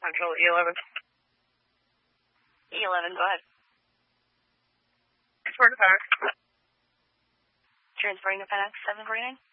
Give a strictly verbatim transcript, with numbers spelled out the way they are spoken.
Central, E eleven. E eleven, go ahead. Transport to FedEx. Transporting to FedEx, seven forty-nine.